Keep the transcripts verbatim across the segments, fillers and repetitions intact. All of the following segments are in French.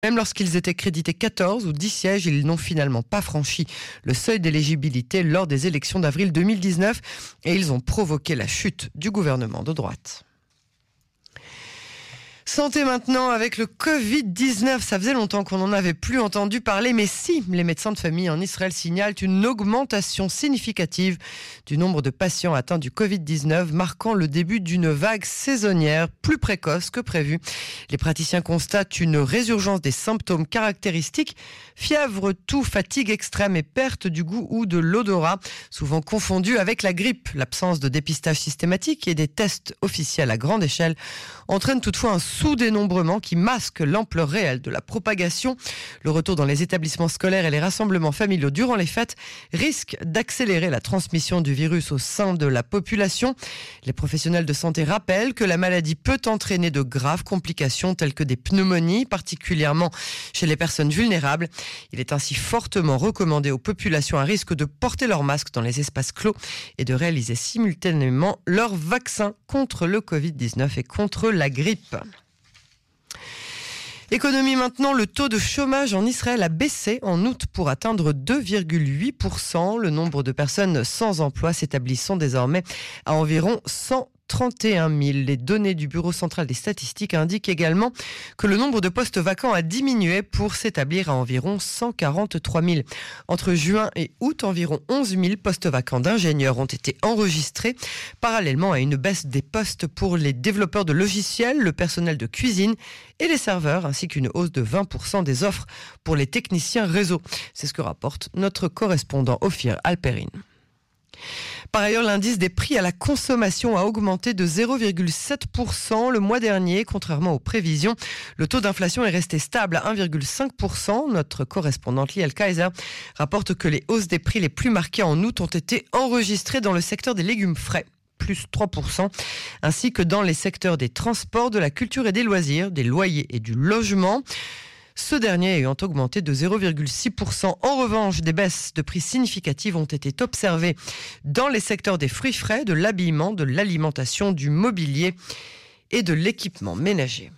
Même lorsqu'ils étaient crédités quatorze ou dix sièges, ils n'ont finalement pas franchi le seuil d'éligibilité lors des élections d'avril deux mille dix-neuf et ils ont provoqué la chute du gouvernement de droite. Santé maintenant avec le covid dix-neuf. Ça faisait longtemps qu'on n'en avait plus entendu parler, mais si, les médecins de famille en Israël signalent une augmentation significative du nombre de patients atteints du covid dix-neuf, marquant le début d'une vague saisonnière plus précoce que prévu. Les praticiens constatent une résurgence des symptômes caractéristiques, fièvre, toux, fatigue extrême et perte du goût ou de l'odorat, souvent confondus avec la grippe. L'absence de dépistage systématique et des tests officiels à grande échelle entraîne toutefois un sous-dénombrement qui masque l'ampleur réelle de la propagation. Le retour dans les établissements scolaires et les rassemblements familiaux durant les fêtes risque d'accélérer la transmission du virus au sein de la population. Les professionnels de santé rappellent que la maladie peut entraîner de graves complications telles que des pneumonies, particulièrement chez les personnes vulnérables. Il est ainsi fortement recommandé aux populations à risque de porter leur masque dans les espaces clos et de réaliser simultanément leur vaccin contre le covid dix-neuf et contre la grippe. Économie maintenant, le taux de chômage en Israël a baissé en août pour atteindre deux virgule huit pour cent. Le nombre de personnes sans emploi s'établissant désormais à environ cent trente et un mille. Les données du Bureau central des statistiques indiquent également que le nombre de postes vacants a diminué pour s'établir à environ cent quarante-trois mille. Entre juin et août, environ onze mille postes vacants d'ingénieurs ont été enregistrés, parallèlement à une baisse des postes pour les développeurs de logiciels, le personnel de cuisine et les serveurs, ainsi qu'une hausse de vingt pour cent des offres pour les techniciens réseau. C'est ce que rapporte notre correspondant Ophir Alperin. Par ailleurs, l'indice des prix à la consommation a augmenté de zéro virgule sept pour cent le mois dernier, contrairement aux prévisions. Le taux d'inflation est resté stable à un virgule cinq pour cent. Notre correspondante Liel Kaiser rapporte que les hausses des prix les plus marquées en août ont été enregistrées dans le secteur des légumes frais, plus trois pour cent, ainsi que dans les secteurs des transports, de la culture et des loisirs, des loyers et du logement. Ce dernier ayant augmenté de zéro virgule six pour cent. En revanche, des baisses de prix significatives ont été observées dans les secteurs des fruits frais, de l'habillement, de l'alimentation, du mobilier et de l'équipement ménager.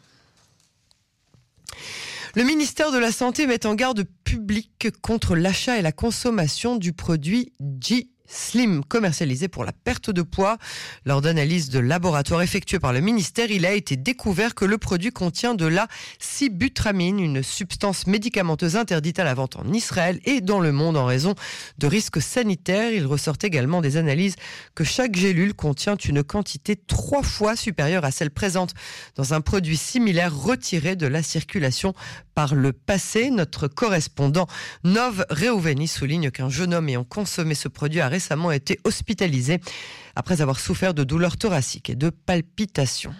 Le ministère de la Santé met en garde public contre l'achat et la consommation du produit G Slim, commercialisé pour la perte de poids. Lors d'analyses de laboratoire effectuées par le ministère, il a été découvert que le produit contient de la sibutramine, une substance médicamenteuse interdite à la vente en Israël et dans le monde en raison de risques sanitaires. Il ressort également des analyses que chaque gélule contient une quantité trois fois supérieure à celle présente dans un produit similaire retiré de la circulation par le passé. Notre correspondant Nov Reuveni souligne qu'un jeune homme ayant consommé ce produit a récemment été hospitalisé après avoir souffert de douleurs thoraciques et de palpitations.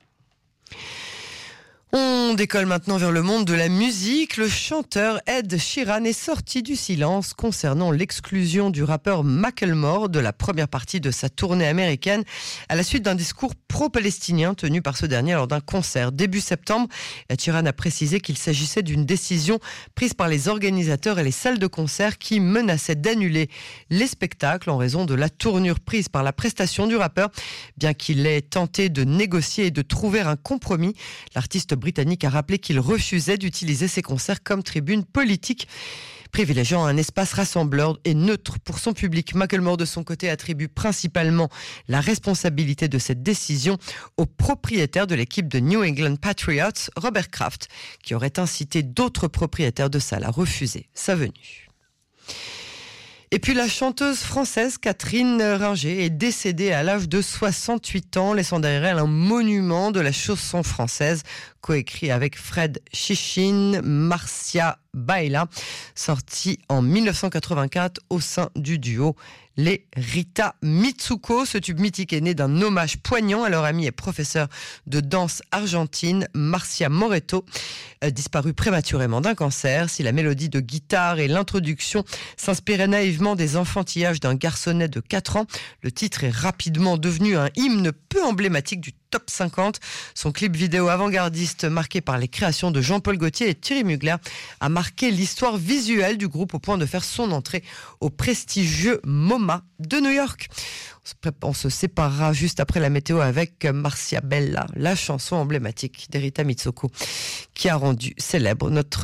On décolle maintenant vers le monde de la musique. Le chanteur Ed Sheeran est sorti du silence concernant l'exclusion du rappeur Macklemore de la première partie de sa tournée américaine à la suite d'un discours pro-palestinien tenu par ce dernier lors d'un concert début septembre. Ed Sheeran a précisé qu'il s'agissait d'une décision prise par les organisateurs et les salles de concert qui menaçaient d'annuler les spectacles en raison de la tournure prise par la prestation du rappeur. Bien qu'il ait tenté de négocier et de trouver un compromis, l'artiste britannique a rappelé qu'il refusait d'utiliser ses concerts comme tribune politique, privilégiant un espace rassembleur et neutre pour son public. Macklemore, de son côté, attribue principalement la responsabilité de cette décision au propriétaire de l'équipe de New England Patriots, Robert Kraft, qui aurait incité d'autres propriétaires de salles à refuser sa venue. Et puis la chanteuse française Catherine Ringer est décédée à l'âge de soixante-huit ans, laissant derrière elle un monument de la chanson française, coécrit avec Fred Chichin, Marcia Baila, sorti en dix-neuf cent quatre-vingt-quatre au sein du duo les Rita Mitsuko. Ce tube mythique est né d'un hommage poignant à leur amie et professeure de danse argentine, Marcia Moretto, euh, disparue prématurément d'un cancer. Si la mélodie de guitare et l'introduction s'inspiraient naïvement des enfantillages d'un garçonnet de quatre ans, le titre est rapidement devenu un hymne peu emblématique du top cinquante. Son clip vidéo avant-gardiste marqué par les créations de Jean-Paul Gaultier et Thierry Mugler a marqué l'histoire visuelle du groupe au point de faire son entrée au prestigieux MoMA de New York. On se séparera juste après la météo avec Marcia Bella, la chanson emblématique d'Erita Mitsoko qui a rendu célèbre notre